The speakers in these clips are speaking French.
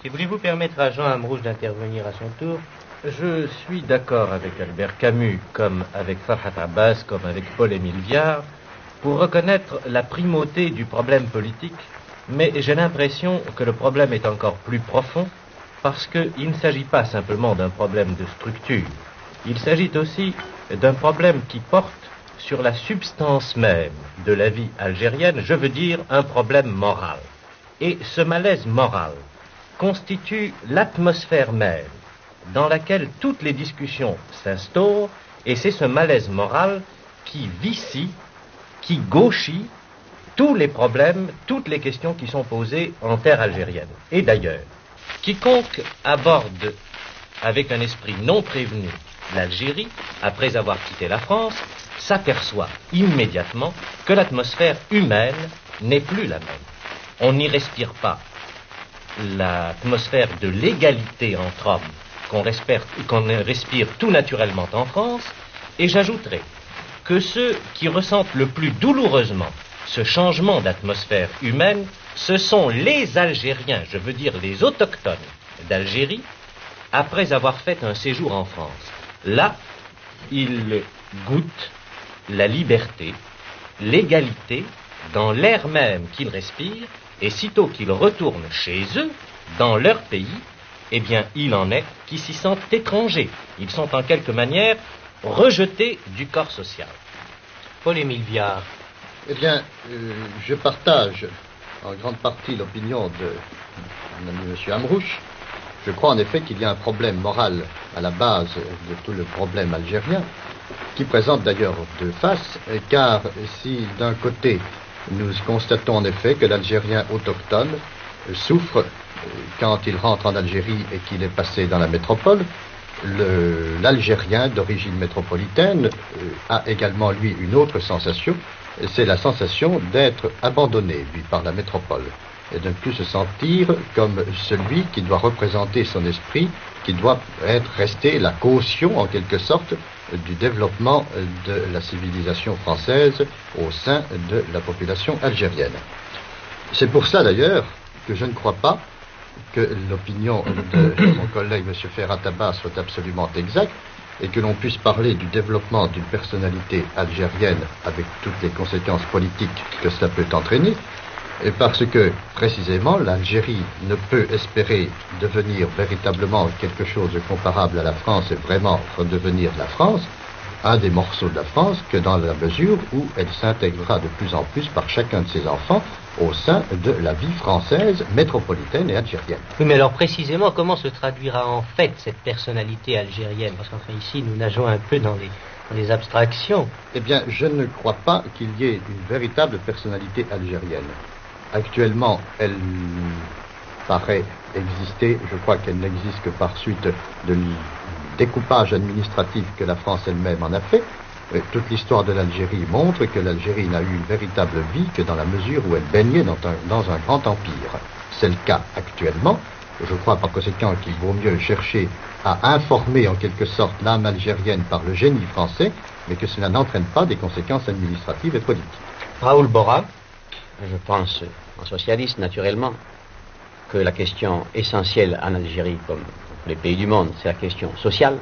Et voulez-vous permettre à Jean Amrouche d'intervenir à son tour? Je suis d'accord avec Albert Camus, comme avec Farhat Abbas, comme avec Paul-Émile Viard, pour reconnaître la primauté du problème politique, mais j'ai l'impression que le problème est encore plus profond, parce qu'il ne s'agit pas simplement d'un problème de structure, il s'agit aussi d'un problème qui porte sur la substance même de la vie algérienne, je veux dire un problème moral. Et ce malaise moral constitue l'atmosphère même dans laquelle toutes les discussions s'instaurent, et c'est ce malaise moral qui vicie, qui gauchit tous les problèmes, toutes les questions qui sont posées en terre algérienne. Et d'ailleurs, quiconque aborde avec un esprit non prévenu l'Algérie, après avoir quitté la France, s'aperçoit immédiatement que l'atmosphère humaine n'est plus la même. On n'y respire pas l'atmosphère de l'égalité entre hommes qu'on respire tout naturellement en France, et j'ajouterai que ceux qui ressentent le plus douloureusement ce changement d'atmosphère humaine, ce sont les Algériens, je veux dire les autochtones d'Algérie, après avoir fait un séjour en France. Là, ils goûtent la liberté, l'égalité dans l'air même qu'ils respirent, et sitôt qu'ils retournent chez eux, dans leur pays, eh bien, il en est qui s'y sentent étrangers. Ils sont en quelque manière rejetés du corps social. Paul-Émile Viard. Eh bien, je partage en grande partie l'opinion de mon ami M. Amrouche. Je crois en effet qu'il y a un problème moral à la base de tout le problème algérien, qui présente d'ailleurs deux faces, car si d'un côté nous constatons en effet que l'Algérien autochtone souffre quand il rentre en Algérie et qu'il est passé dans la métropole, l'Algérien d'origine métropolitaine a également lui une autre sensation, c'est la sensation d'être abandonné, lui, par la métropole, et de ne plus se sentir comme celui qui doit représenter son esprit, qui doit rester la caution, en quelque sorte, du développement de la civilisation française au sein de la population algérienne. C'est pour ça, d'ailleurs, que je ne crois pas que l'opinion de mon collègue M. Ferhat Abbas soit absolument exacte, et que l'on puisse parler du développement d'une personnalité algérienne avec toutes les conséquences politiques que cela peut entraîner, et parce que, précisément, l'Algérie ne peut espérer devenir véritablement quelque chose de comparable à la France et vraiment redevenir la France, un des morceaux de la France, que dans la mesure où elle s'intégrera de plus en plus par chacun de ses enfants au sein de la vie française, métropolitaine et algérienne. Oui, mais alors précisément, comment se traduira en fait cette personnalité algérienne? Parce qu'enfin ici, nous nageons un peu dans les abstractions. Eh bien, je ne crois pas qu'il y ait une véritable personnalité algérienne. Actuellement, elle paraît exister, je crois qu'elle n'existe que par suite de découpage administratif que la France elle-même en a fait. Toute l'histoire de l'Algérie montre que l'Algérie n'a eu une véritable vie que dans la mesure où elle baignait dans un grand empire. C'est le cas actuellement. Je crois par conséquent qu'il vaut mieux chercher à informer en quelque sorte l'âme algérienne par le génie français, mais que cela n'entraîne pas des conséquences administratives et politiques. Raoul Bora. Je pense, en socialiste naturellement, que la question essentielle en Algérie, comme pour les pays du monde, c'est la question sociale.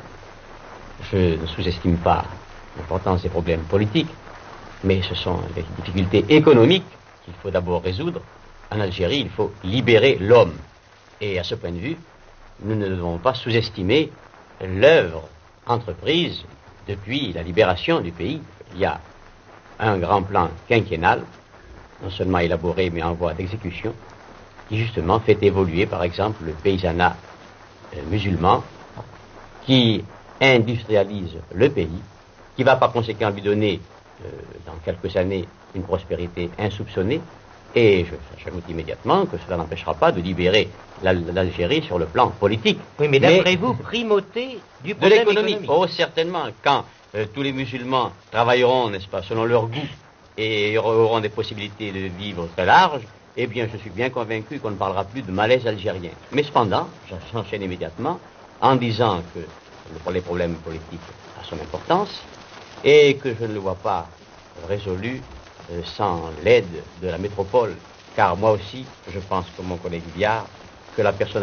Je ne sous-estime pas l'importance des problèmes politiques, mais ce sont les difficultés économiques qu'il faut d'abord résoudre. En Algérie, il faut libérer l'homme. Et à ce point de vue, nous ne devons pas sous-estimer l'œuvre entreprise depuis la libération du pays. Il y a un grand plan quinquennal, non seulement élaboré, mais en voie d'exécution, qui justement fait évoluer, par exemple, le paysanat musulman, qui industrialise le pays, qui va par conséquent lui donner, dans quelques années, une prospérité insoupçonnée, et j'ajoute immédiatement que cela n'empêchera pas de libérer l'Algérie sur le plan politique. Oui, mais d'après vous, primauté du problème économique. Oh, certainement, quand tous les musulmans travailleront, n'est-ce pas, selon leur goût, et auront des possibilités de vivre très larges, eh bien, je suis bien convaincu qu'on ne parlera plus de malaise algérien. Mais cependant, j'enchaîne immédiatement en disant que les problèmes politiques ont son importance et que je ne le vois pas résolu sans l'aide de la métropole. Car moi aussi, je pense, comme mon collègue Viard, que la personne